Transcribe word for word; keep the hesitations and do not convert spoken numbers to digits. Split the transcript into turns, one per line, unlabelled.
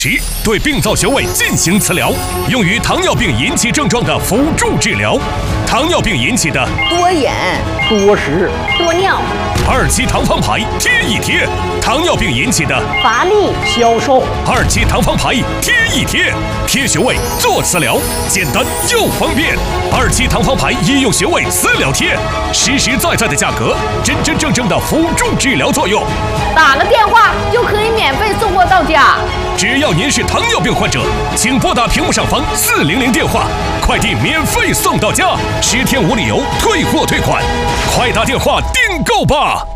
即对病灶穴位进行磁疗，用于糖尿病引起症状的辅助治疗。糖尿病引起的
多眼、
多食、
多尿、
二期糖方牌贴一贴；糖尿病引起的
乏力、
消瘦。
二期糖方牌贴一贴，贴穴位做磁疗，简单又方便。二期糖方牌医用穴位磁疗贴，实实在在的价格，真真正正的辅助治疗作用。
打个电话就可以免费送货到家。
只要您是糖尿病患者，请拨打屏幕上方四零零电话，快递免费送到家，十天无理由退货退款，快打电话订购吧。